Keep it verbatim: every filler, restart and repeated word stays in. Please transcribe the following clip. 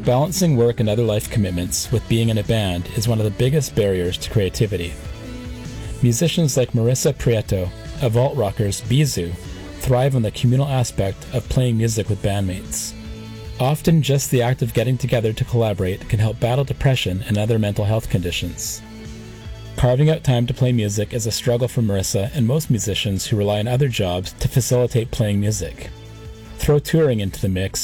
Balancing work and other life commitments with being in a band is one of the biggest barriers to creativity. Musicians like Marissa Prieto of alt rockers Bizu thrive on the communal aspect of playing music with bandmates. Often just the act of getting together to collaborate can help battle depression and other mental health conditions. Carving out time to play music is a struggle for Marissa and most musicians who rely on other jobs to facilitate playing music. Throw touring into the mix,